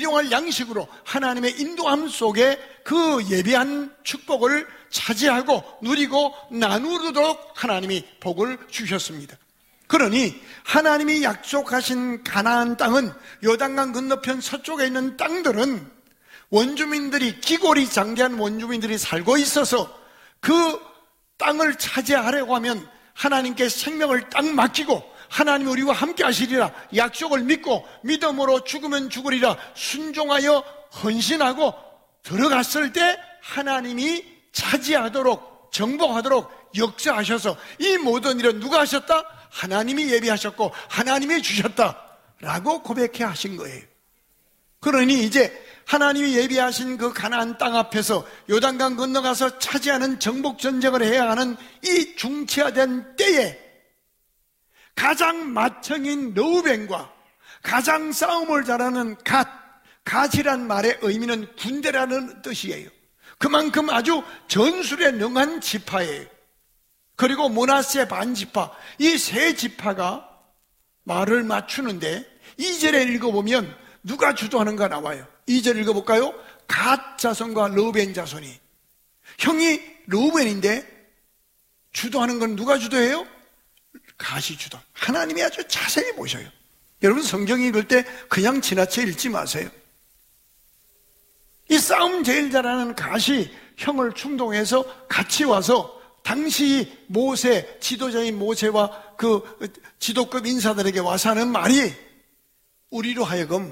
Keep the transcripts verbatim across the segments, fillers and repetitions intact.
일용할 양식으로 하나님의 인도함 속에 그 예비한 축복을 차지하고 누리고 나누도록 하나님이 복을 주셨습니다. 그러니 하나님이 약속하신 가나안 땅은 요단강 건너편 서쪽에 있는 땅들은 원주민들이, 기골이 장대한 원주민들이 살고 있어서 그 땅을 차지하려고 하면 하나님께 생명을 딱 맡기고 하나님이 우리와 함께 하시리라 약속을 믿고 믿음으로 죽으면 죽으리라 순종하여 헌신하고 들어갔을 때 하나님이 차지하도록 정복하도록 역사하셔서 이 모든 일은 누가 하셨다? 하나님이 예비하셨고 하나님이 주셨다라고 고백해 하신 거예요. 그러니 이제 하나님이 예비하신 그 가나안 땅 앞에서 요단강 건너가서 차지하는 정복 전쟁을 해야 하는 이 중치화된 때에 가장 맏형인 르우벤과 가장 싸움을 잘하는 갓, 갓이란 말의 의미는 군대라는 뜻이에요. 그만큼 아주 전술에 능한 지파예요. 그리고 므낫세 반지파, 이 세 지파가 말을 맞추는데 이 절에 읽어보면 누가 주도하는가 나와요. 이 절 읽어볼까요? 갓 자손과 르우벤 자손이, 형이 르우벤인데 주도하는 건 누가 주도해요? 갓이 주도. 하나님이 아주 자세히 보셔요. 여러분 성경 읽을 때 그냥 지나쳐 읽지 마세요. 이 싸움 제일 잘하는 갓이 형을 충동해서 같이 와서 당시 모세, 지도자인 모세와 그 지도급 인사들에게 와서 하는 말이 우리로 하여금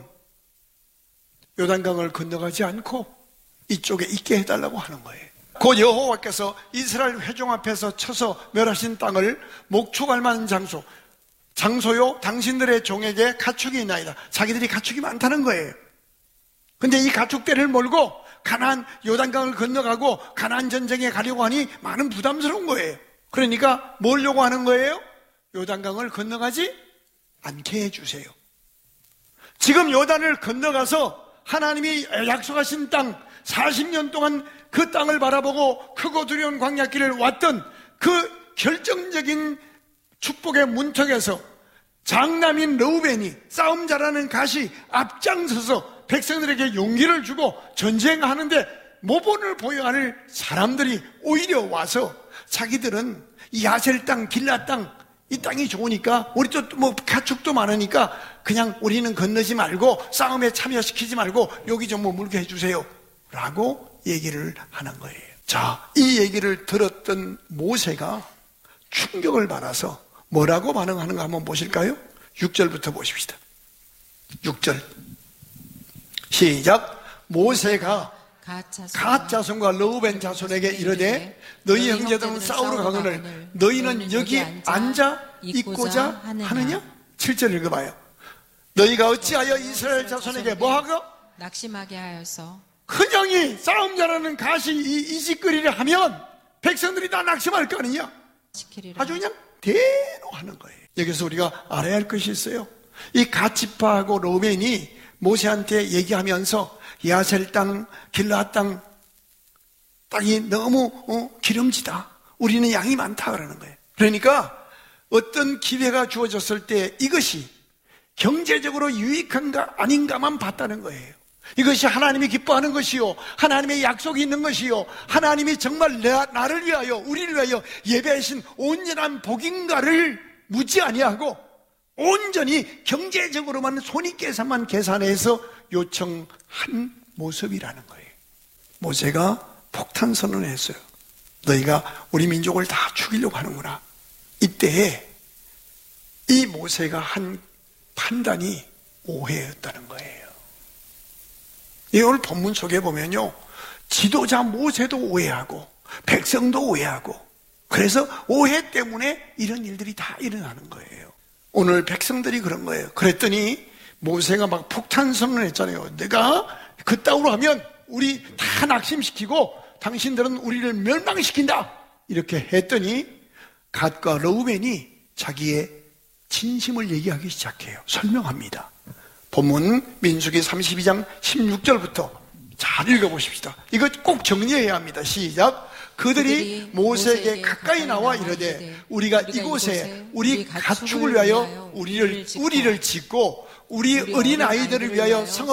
요단강을 건너가지 않고 이쪽에 있게 해달라고 하는 거예요. 곧 여호와께서 이스라엘 회중 앞에서 쳐서 멸하신 땅을 목축할 만한 장소, 장소요 당신들의 종에게 가축이 있나이다. 자기들이 가축이 많다는 거예요. 근데 이 가축대를 몰고 가나안 요단강을 건너가고 가나안 전쟁에 가려고 하니 많은 부담스러운 거예요. 그러니까 뭐려고 하는 거예요? 요단강을 건너가지 않게 해주세요. 지금 요단을 건너가서 하나님이 약속하신 땅 사십 년 동안 그 땅을 바라보고 크고 두려운 광야길을 왔던 그 결정적인 축복의 문턱에서 장남인 르우벤이, 싸움 잘하는 갓이 앞장서서 백성들에게 용기를 주고 전쟁하는데 모본을 보여야 할 사람들이 오히려 와서 자기들은 이 아셀 땅, 길라 땅, 이 땅이 좋으니까 우리 또 뭐 가축도 많으니까 그냥 우리는 건너지 말고 싸움에 참여시키지 말고 여기 좀 머물게 해주세요 라고 얘기를 하는 거예요. 자, 이 얘기를 들었던 모세가 충격을 받아서 뭐라고 반응하는가 한번 보실까요? 육 절부터 보십시다. 육 절 시작. 모세가 갓 자손과 르우벤 자손에게 이르되 너희 형제들은 싸우러 가거늘 너희는 여기 앉아 있고자 하느냐? 칠 절 읽어봐요. 너희가 어찌하여 이스라엘 자손에게 뭐하고? 낙심하게 하여서. 큰형이 싸움 잘하는 갓이 이, 이 짓거리를 하면 백성들이 다 낙심할 거 아니냐? 아주 그냥 대노하는 거예요. 여기서 우리가 알아야 할 것이 있어요. 이 갓 지파하고 르우벤이 모세한테 얘기하면서 야셀 땅, 길라 땅, 땅이 너무 어, 기름지다. 우리는 양이 많다 그러는 거예요. 그러니까 어떤 기회가 주어졌을 때 이것이 경제적으로 유익한가 아닌가만 봤다는 거예요. 이것이 하나님이 기뻐하는 것이요, 하나님의 약속이 있는 것이요, 하나님이 정말 나, 나를 위하여, 우리를 위하여 예배하신 온전한 복인가를 묻지 아니하고 온전히 경제적으로만 손익계산만 계산해서 요청한 모습이라는 거예요. 모세가 폭탄 선언을 했어요. 너희가 우리 민족을 다 죽이려고 하는구나. 이때에 이 모세가 한 판단이 오해였다는 거예요. 이 오늘 본문 속에 보면요, 지도자 모세도 오해하고 백성도 오해하고, 그래서 오해 때문에 이런 일들이 다 일어나는 거예요. 오늘 백성들이 그런 거예요. 그랬더니 모세가 막 폭탄 선언을 했잖아요. 내가 그따위로 하면 우리 다 낙심시키고 당신들은 우리를 멸망시킨다 이렇게 했더니 갓과 르우벤이 자기의 진심을 얘기하기 시작해요. 설명합니다. 본문 민수기 삼십이 장 십육 절부터 잘 읽어보십시다. 이거 꼭 정리해야 합니다. 시작. 그들이 모세에게 가까이 나와 이르되 우리가 이곳에 우리 가축을 위하여 우리를 우리를 짓고 우리 어린 아이들을 위하여 성읍